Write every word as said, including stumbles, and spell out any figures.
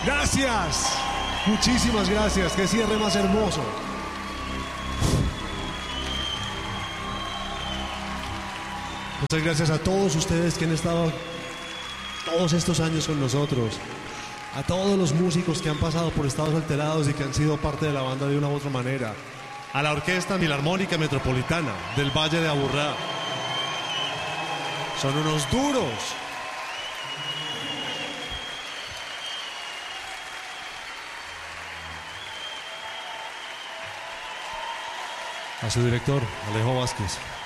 Gracias. Muchísimas gracias. Qué cierre más hermoso. Muchas gracias a todos ustedes que han estado todos estos años con nosotros. A todos los músicos que han pasado por Estados Alterados y que han sido parte de la banda de una u otra manera. A la Orquesta Filarmónica Metropolitana del Valle de Aburrá. Son unos duros. A su director, Alejo Vázquez.